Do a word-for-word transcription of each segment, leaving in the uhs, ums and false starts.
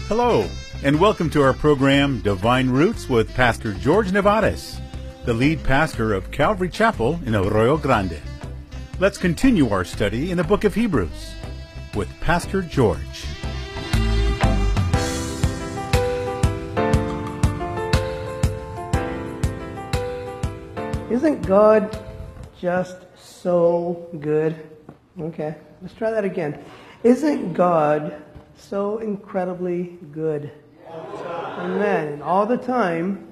Hello, and welcome to our program, Divine Roots, with Pastor George Nevares, the lead pastor of Calvary Chapel in Arroyo Grande. Let's continue our study in the book of Hebrews with Pastor George. Isn't God just so good? Okay, let's try that again. Isn't God so incredibly good? Amen. And all the time.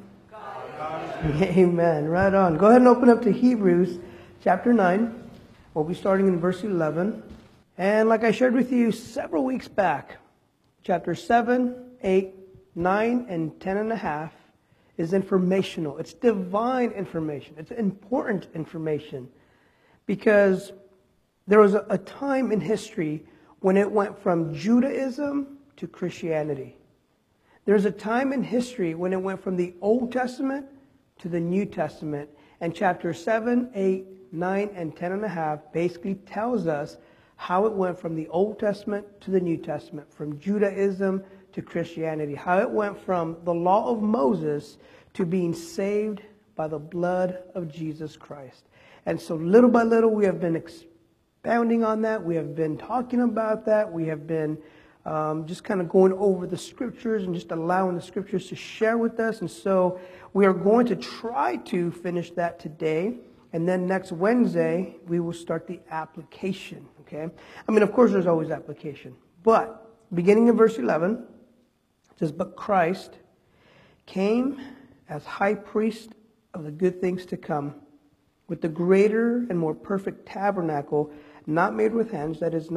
Amen. Right on. Go ahead and open up to Hebrews chapter nine. We'll be starting in verse eleven. And like I shared with you several weeks back, chapter seven, eight, nine, and ten and a half is informational. It's divine information. It's important information. Because there was a, a time in history when it went from Judaism to Christianity. There's a time in history when it went from the Old Testament to the New Testament. And chapter seven, eight, nine, and ten and a half basically tells us how it went from the Old Testament to the New Testament, from Judaism to Christianity, how it went from the law of Moses to being saved by the blood of Jesus Christ. And so little by little we have been expounding on that. We have been talking about that. We have been um, just kind of going over the scriptures and just allowing the scriptures to share with us. And so we are going to try to finish that today. And then next Wednesday, we will start the application. Okay? I mean, of course, there's always application. But beginning in verse eleven, it says, "But Christ came as high priest of the good things to come, with the greater and more perfect tabernacle, not made with hands, that is not